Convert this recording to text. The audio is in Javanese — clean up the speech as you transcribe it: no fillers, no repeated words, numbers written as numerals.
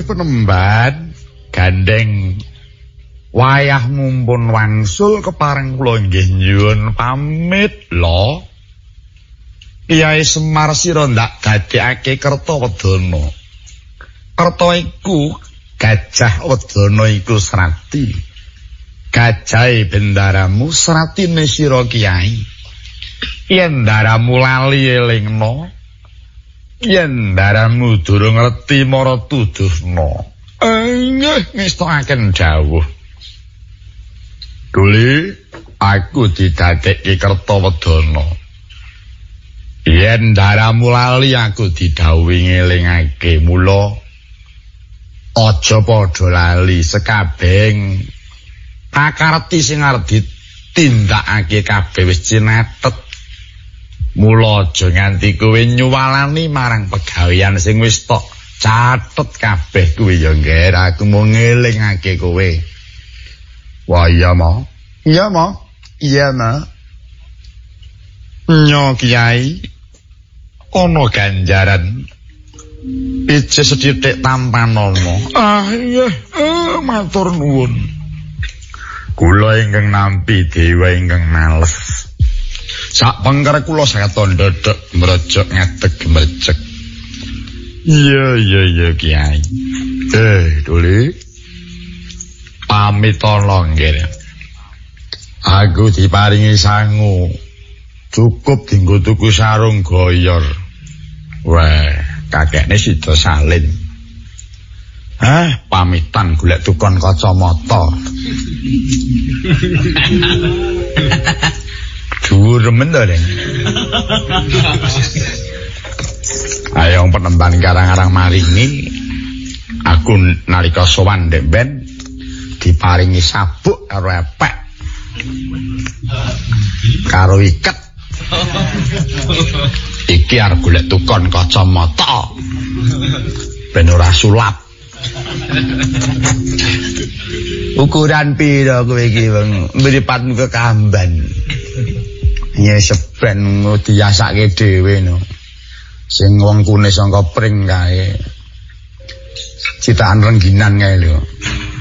Penemban gandeng wayah mumpun wangsul kepareng kula nggih nyuwun pamit lho. Kyai Semar sira ndak dadekake Kertawedana. Kerta iku Gajah Wedana iku Srati. Gajahe bendaramu Sratine sira Kyai. Yen ndaramu lali elingna, yen ndaramu durung ngerti mara tuduhna. Nggih ngestakaken dawuh. Duli aku didadekke Kertawedana. Yen ndaramu lali aku didhawuhi ngelingake, mula aja padha lali sekabeng pakarti sing arep ditindakake kabeh wis cinetet. Mula aja nganti kowe nyuwalani marang pegawean sing wis tok catet kabeh kuwi ya ngger aku mau ngelingake kowe. Wah iya ma. Iya ma. Iya ma. Nyo Kyai ana ganjaran ije sethithik tampanana. Iya, matur nuwun. Kula ingkang nampi dewa ingkang males. Sak pengker kula saton ndedhek mrejek ngadeg mrejek. Iya Kyai. Duli. Pamit nggih. Aku diparingi sangu. Cukup dinggo tuku sarung goyor. Wah, kakekne sida salin. Pamitan golek tukon kacamata. Dhuwur men to, Deng. Ayo Penemban Karang-arang maringi aku nalika sowan ndek ben diparingi sabuk karo epek. Karo iket. Iki arep golek tukon kacamata. Ben ora sulap. Ukuran pira kowe iki, Bang? Mripatmu kekamban. Ya seben diasake dhewe no. Sing wong kunis sangka pring kae. Citakan rengginan kae lho.